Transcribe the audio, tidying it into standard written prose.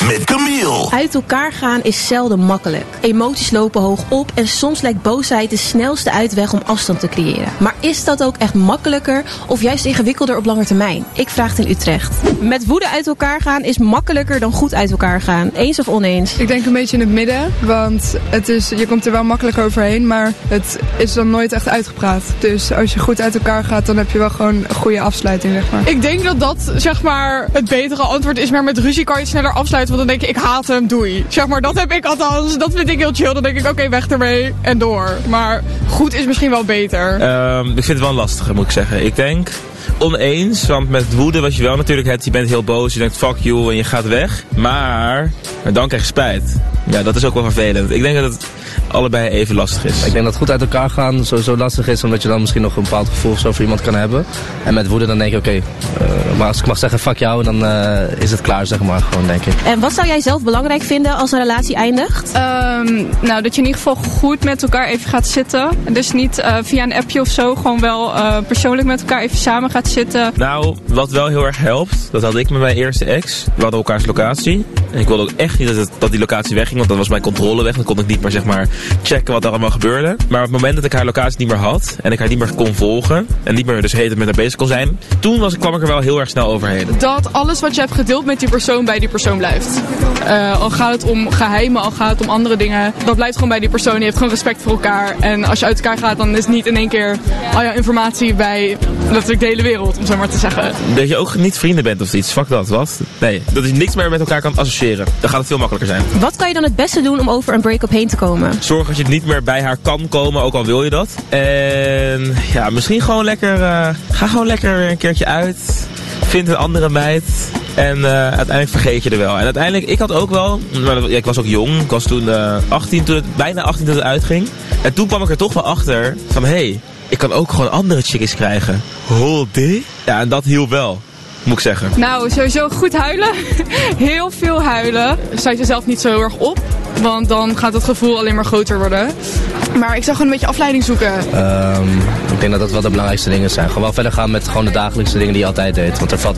met Camille. Uit elkaar gaan is zelden makkelijk. Emoties lopen hoog op en soms lijkt boosheid de snelste uitweg om afstand te creëren. Maar is dat ook echt makkelijker of juist ingewikkelder op lange termijn? Ik vraag het in Utrecht. Met woede uit elkaar gaan is makkelijker dan goed uit elkaar gaan. Eens of oneens? Ik denk een beetje in het midden, want je komt er wel makkelijk overheen, maar het is dan nooit echt uitgepraat. Dus als je goed uit elkaar gaat, dan heb je wel gewoon een goede afsluiting, zeg maar. Ik denk dat zeg maar het betere antwoord is, maar met ruzie kan je sneller afsluiten, want dan denk je, ik haat hem, doei. Zeg maar, dat heb ik althans, dat vind ik heel chill. Dan denk ik, oké, weg ermee en door. Maar goed is misschien wel beter. Ik vind het wel lastig, moet ik zeggen. Ik denk oneens, want met woede wat je wel natuurlijk hebt, je bent heel boos, je denkt fuck you en je gaat weg. Maar dan krijg je spijt. Ja, dat is ook wel vervelend. Ik denk dat het allebei even lastig is. Ik denk dat goed uit elkaar gaan zo lastig is, omdat je dan misschien nog een bepaald gevoel of zo voor iemand kan hebben. En met woede dan denk je, oké, maar als ik mag zeggen fuck jou, dan is het klaar, zeg maar, gewoon, denk ik. En wat zou jij zelf belangrijk vinden als een relatie eindigt? Nou, dat je in ieder geval goed met elkaar even gaat zitten. Dus niet via een appje of zo, gewoon wel persoonlijk met elkaar even samen gaat zitten. Nou, wat wel heel erg helpt, dat had ik met mijn eerste ex. We hadden elkaars locatie. En ik wilde ook echt niet dat die locatie wegging, want dan was mijn controle weg. Dan kon ik niet meer, zeg maar, checken wat er allemaal gebeurde. Maar op het moment dat ik haar locatie niet meer had en ik haar niet meer kon volgen en niet meer dus met haar bezig kon zijn, toen kwam ik er wel heel erg snel overheen. Dat alles wat je hebt gedeeld met die persoon bij die persoon blijft. Al gaat het om geheimen, al gaat het om andere dingen. Dat blijft gewoon bij die persoon. Je hebt gewoon respect voor elkaar. En als je uit elkaar gaat, dan is niet in één keer al jouw informatie bij letterlijk de hele wereld, om zo maar te zeggen. Dat je ook niet vrienden bent of iets. Fuck dat, wat? Nee, dat je niks meer met elkaar kan associëren. Dan gaat het veel makkelijker zijn. Wat kan je dan het beste doen om over een break-up heen te komen? Zorg dat je niet meer bij haar kan komen, ook al wil je dat. En ja, misschien gewoon lekker, ga gewoon lekker weer een keertje uit. Vind een andere meid. En uiteindelijk vergeet je er wel. En uiteindelijk, ik had ook wel, maar ik was ook jong. Ik was toen 18, bijna 18 toen het uitging. En toen kwam ik er toch wel achter van, hey, ik kan ook gewoon andere chickies krijgen. Holy? Ja, en dat hielp wel, moet ik zeggen. Nou, sowieso goed huilen. Heel veel huilen. Sluit jezelf niet zo heel erg op, want dan gaat het gevoel alleen maar groter worden. Maar ik zou gewoon een beetje afleiding zoeken. Ik denk dat dat wel de belangrijkste dingen zijn. Gewoon wel verder gaan met gewoon de dagelijkse dingen die je altijd deed. Want er valt